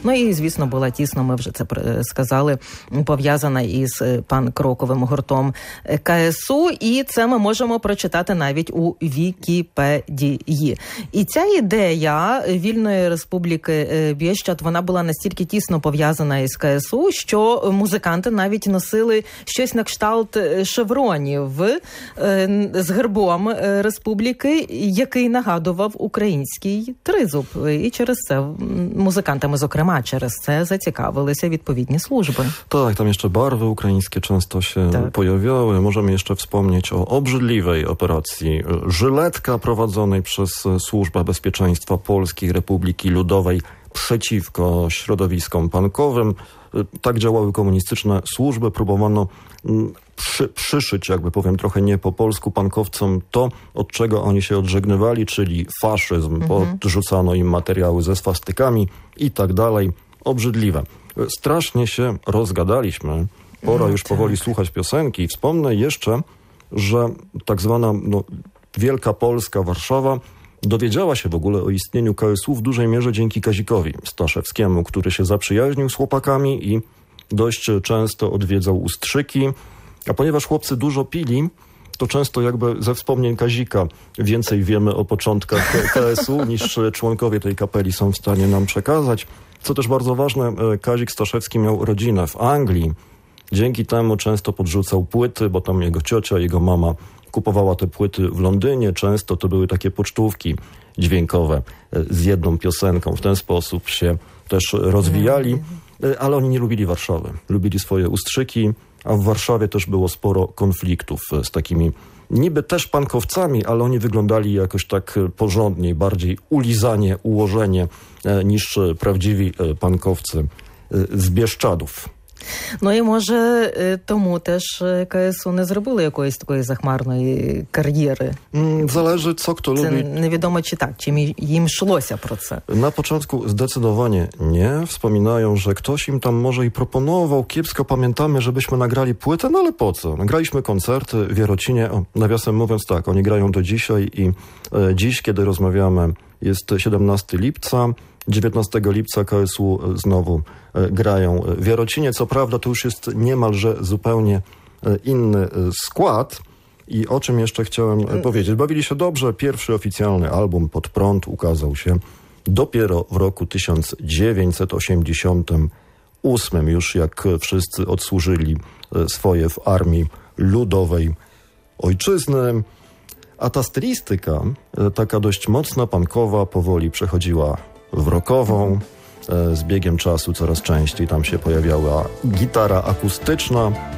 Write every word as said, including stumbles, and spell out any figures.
Ну і, звісно, була тісно, ми вже це сказали, пов'язана із панк-роковим гуртом ка ес у, і це ми можемо прочитати навіть у Вікіпедії. І ця ідея Вільної Республіки Бієщад, вона була настільки тісно пов'язана із ка ес у, що музиканти навіть носили щось на кшталт шевронів з гербом республіки, який нагадував український тризуб. І через це музикантами, зокрема, через це zацікавилися відповідні służby. Tak, tam jeszcze barwy ukraińskie często się tak. pojawiały. Możemy jeszcze wspomnieć o obrzydliwej operacji Żyletka prowadzonej przez Służbę Bezpieczeństwa Polskiej Republiki Ludowej przeciwko środowiskom pankowym. Tak działały komunistyczne służby. Próbowano przy, przyszyć, jakby powiem trochę nie po polsku, pankowcom to, od czego oni się odżegnywali, czyli faszyzm. Mhm. Podrzucano im materiały ze swastykami i tak dalej. Obrzydliwe. Strasznie się rozgadaliśmy. Pora już powoli słuchać piosenki. Wspomnę jeszcze, że tak zwana no, Wielka Polska, Warszawa dowiedziała się w ogóle o istnieniu ka es u w dużej mierze dzięki Kazikowi Staszewskiemu, który się zaprzyjaźnił z chłopakami i dość często odwiedzał Ustrzyki. A ponieważ chłopcy dużo pili, to często jakby ze wspomnień Kazika więcej wiemy o początkach ka es u niż członkowie tej kapeli są w stanie nam przekazać. Co też bardzo ważne, Kazik Staszewski miał rodzinę w Anglii. Dzięki temu często podrzucał płyty, bo tam jego ciocia, jego mama kupowała te płyty w Londynie. Często to były takie pocztówki dźwiękowe z jedną piosenką. W ten sposób się też rozwijali, ale oni nie lubili Warszawy. Lubili swoje Ustrzyki, a w Warszawie też było sporo konfliktów z takimi niby też pankowcami, ale oni wyglądali jakoś tak porządniej, bardziej ulizanie, ułożenie niż prawdziwi pankowcy z Bieszczadów. Ну і може тому теж ка ес у не зробили якоїсь такої захмарної кар'єри? Zależy, co kto це lubi. Невідомо чи так, чи їм йшлося про це. Na początku zdecydowanie nie. Wspominają, że ktoś im tam może i proponował. Kiepsko pamiętamy, żebyśmy nagrali płytę, no ale po co? Nagraliśmy koncerty w Jarocinie. O, nawiasem mówiąc tak, oni grają do dzisiaj i e, dziś, kiedy rozmawiamy, jest siedemnastego lipca. dziewiętnastego lipca ka es u znowu e, grają w Jarocinie. Co prawda to już jest niemalże zupełnie e, inny e, skład. I o czym jeszcze chciałem e, powiedzieć. Bawili się dobrze. Pierwszy oficjalny album Pod prąd ukazał się dopiero w roku tysiąc dziewięćset osiemdziesiątym ósmym. Już jak wszyscy odsłużyli e, swoje w Armii Ludowej Ojczyzny. A ta stylistyka, e, taka dość mocna, punkowa, powoli przechodziła w rockową. Z biegiem czasu coraz częściej tam się pojawiała gitara akustyczna.